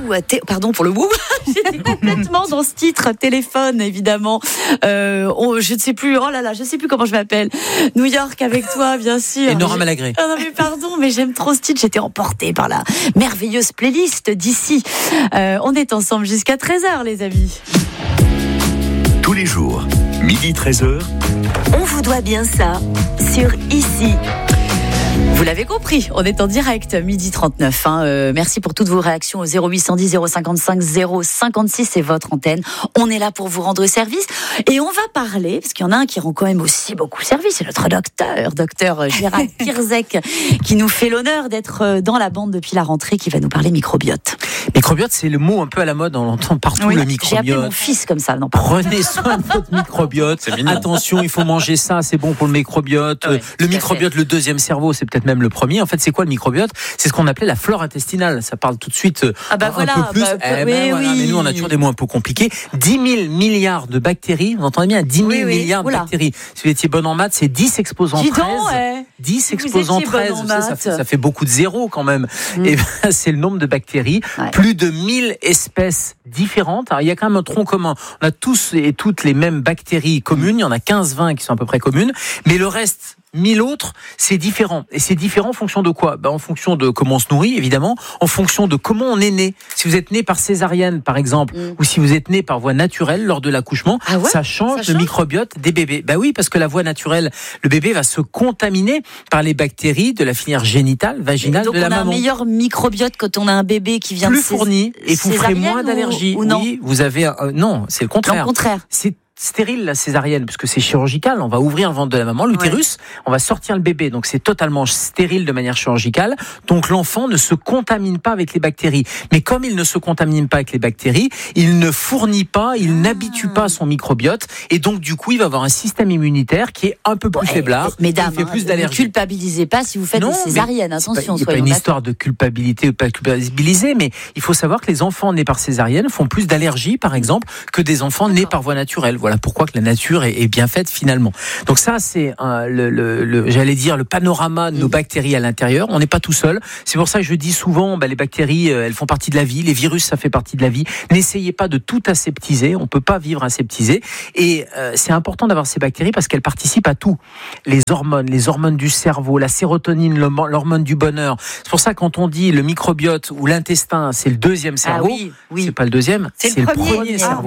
pardon pour le wou. J'étais complètement dans ce titre, téléphone évidemment. Je ne sais plus, je sais plus comment je m'appelle. New York avec toi, bien sûr. Et Nora Malagré. Non mais pardon, mais j'aime trop ce titre. J'étais emportée par la merveilleuse playlist d'ici. On est ensemble jusqu'à 13h, les amis. Tous les jours, midi 13h. On vous doit bien ça sur Ici. Vous l'avez compris, on est en direct, midi 39. Merci pour toutes vos réactions au 0810 055 056, c'est votre antenne. On est là pour vous rendre service. Et on va parler, parce qu'il y en a un qui rend quand même aussi beaucoup service, c'est notre docteur Gérald Kierzek, qui nous fait l'honneur d'être dans la bande depuis la rentrée, qui va nous parler microbiote. Microbiote, c'est le mot un peu à la mode, on l'entend partout, le microbiote. J'ai appelé mon fils comme ça. Non, prenez soin de votre microbiote. Attention, il faut manger ça, c'est bon pour le microbiote. Le microbiote, le deuxième cerveau, c'est peut-être même le premier. En fait, c'est quoi le microbiote ? C'est ce qu'on appelait la flore intestinale. Ça parle tout de suite un peu plus. Mais nous, on a toujours des mots un peu compliqués. 10 000 milliards de bactéries. Vous entendez bien ? 10 000 milliards de bactéries. Si vous étiez bonne en maths, c'est 10 exposant 13. 10 exposant 13. Ça fait beaucoup de zéros quand même. Et c'est le nombre de bactéries. Plus de 1000 espèces différentes. Alors, il y a quand même un tronc commun. On a tous et toutes les mêmes bactéries communes. Il y en a 15-20 qui sont à peu près communes. Mais le reste, 1000 autres, c'est différent. Et c'est différent en fonction de quoi ? En fonction de comment on se nourrit, évidemment. En fonction de comment on est né. Si vous êtes né par césarienne, par exemple, ou si vous êtes né par voie naturelle lors de l'accouchement, ça change le microbiote des bébés. Oui, parce que la voie naturelle, le bébé va se contaminer par les bactéries de la filière génitale, vaginale de la maman. Donc on a un meilleur microbiote quand on a un bébé qui vient plus fourni, et vous ferez moins d'allergies. Oui, vous avez non, c'est le contraire. C'est stérile la césarienne, puisque c'est chirurgical. On va ouvrir le ventre de la maman, l'utérus, on va sortir le bébé, donc c'est totalement stérile de manière chirurgicale. Donc l'enfant ne se contamine pas avec les bactéries. Mais comme il ne se contamine pas avec les bactéries, il ne fournit pas, il n'habitue pas son microbiote, et donc du coup il va avoir un système immunitaire qui est un peu plus faiblard. Mesdames, il fait plus d'allergies. Ne culpabilisez pas si vous faites des césariennes. Attention, il n'y a pas une histoire de culpabilité ou pas culpabiliser, mais il faut savoir que les enfants nés par césarienne font plus d'allergies, par exemple, que des enfants nés par voie naturelle. Voilà pourquoi que la nature est bien faite finalement. Donc ça, c'est j'allais dire le panorama de nos bactéries à l'intérieur. On n'est pas tout seul. C'est pour ça que je dis souvent, les bactéries, elles font partie de la vie. Les virus, ça fait partie de la vie. N'essayez pas de tout aseptiser. On peut pas vivre aseptisé. Et c'est important d'avoir ces bactéries parce qu'elles participent à tout. Les hormones du cerveau, la sérotonine, l'hormone du bonheur. C'est pour ça quand on dit le microbiote ou l'intestin, c'est le deuxième cerveau. C'est pas le deuxième, c'est le premier cerveau.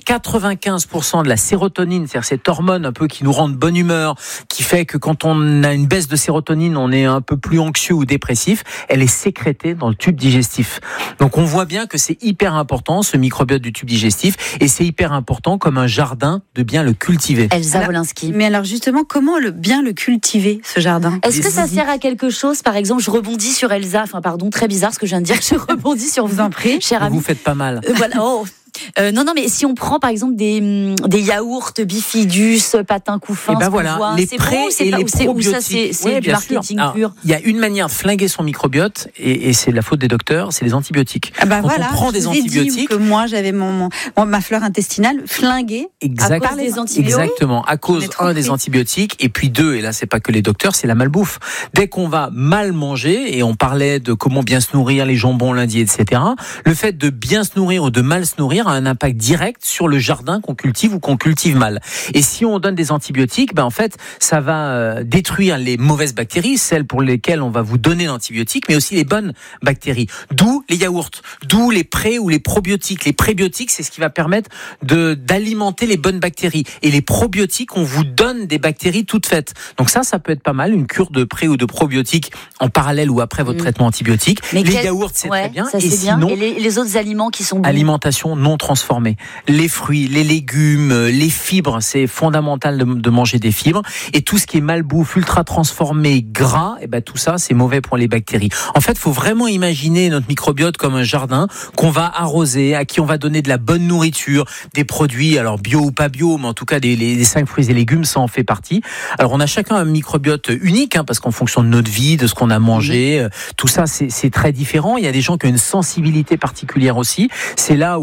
95% de la sérotonine, c'est-à-dire cette hormone un peu qui nous rend de bonne humeur, qui fait que quand on a une baisse de sérotonine, on est un peu plus anxieux ou dépressif, elle est sécrétée dans le tube digestif. Donc on voit bien que c'est hyper important ce microbiote du tube digestif, et c'est hyper important comme un jardin de bien le cultiver. Elsa Wolinski. Mais alors justement, comment bien le cultiver, ce jardin ? Est-ce que ça sert à quelque chose ? Par exemple, je rebondis sur Elsa, très bizarre ce que je viens de dire, je rebondis sur vous en prie, cher ami. Vous faites pas mal. Voilà. Non, mais si on prend par exemple des yaourts bifidus, patins couffins, les prés et les probiotiques. C'est du marketing pur. Il y a une manière de flinguer son microbiote, et c'est la faute des docteurs, c'est les antibiotiques. Quand on prend des antibiotiques, que moi j'avais ma flore intestinale flinguée à cause des antibiotiques. Exactement, à cause des antibiotiques, et puis deux, et là c'est pas que les docteurs, c'est la malbouffe. Dès qu'on va mal manger, et on parlait de comment bien se nourrir, les jambons lundi, etc. Le fait de bien se nourrir ou de mal se nourrir a un impact direct sur le jardin qu'on cultive ou qu'on cultive mal. Et si on donne des antibiotiques, en fait, ça va détruire les mauvaises bactéries, celles pour lesquelles on va vous donner l'antibiotique, mais aussi les bonnes bactéries. D'où les yaourts, d'où les pré ou les probiotiques. Les prébiotiques, c'est ce qui va permettre d'alimenter les bonnes bactéries. Et les probiotiques, on vous donne des bactéries toutes faites. Donc ça peut être pas mal, une cure de pré ou de probiotiques en parallèle ou après votre traitement antibiotique. Mais les yaourts, c'est très bien. Ça, et sinon, et les autres aliments qui sont bons. Alimentation non transformée. Les fruits, les légumes, les fibres, c'est fondamental de manger des fibres. Et tout ce qui est malbouffe, ultra transformé, gras, tout ça, c'est mauvais pour les bactéries. En fait, il faut vraiment imaginer notre microbiote comme un jardin qu'on va arroser, à qui on va donner de la bonne nourriture, des produits, alors bio ou pas bio, mais en tout cas les 5 fruits et légumes, ça en fait partie. Alors on a chacun un microbiote unique, parce qu'en fonction de notre vie, de ce qu'on a mangé, tout ça c'est très différent. Il y a des gens qui ont une sensibilité particulière aussi. C'est là où votre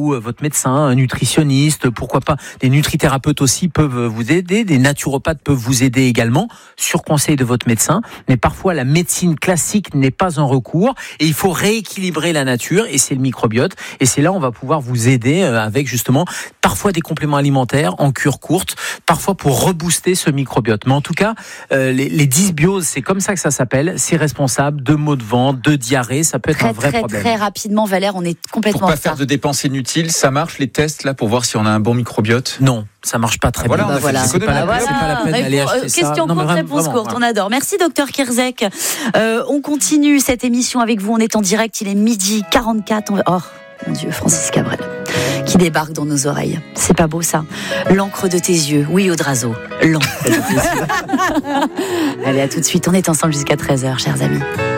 médecin, un nutritionniste, pourquoi pas des nutrithérapeutes aussi peuvent vous aider, des naturopathes peuvent vous aider également, sur conseil de votre médecin. Mais parfois, la médecine classique n'est pas un recours et il faut rééquilibrer la nature et c'est le microbiote. Et c'est là où on va pouvoir vous aider avec justement parfois des compléments alimentaires en cure courte, parfois pour rebooster ce microbiote. Mais en tout cas, les dysbioses, c'est comme ça que ça s'appelle, c'est responsable de maux de ventre, de diarrhée, ça peut être un vrai problème. Très rapidement, Valère, on est complètement pour pas faire de dépenses inutiles, ça marche les tests là pour voir si on a un bon microbiote? Non, ça marche pas très bien. C'est pas la peine d'aller acheter ça. Question courte, réponse courte, on adore. Merci docteur Kierzek. On continue cette émission avec vous, on est en direct, il est 12h44. Oh mon Dieu, Francis Cabrel qui débarque dans nos oreilles. C'est pas beau ça? L'encre de tes yeux. Oui, Audrazo. L'encre de tes yeux. Allez, à tout de suite. On est ensemble jusqu'à 13h, chers amis.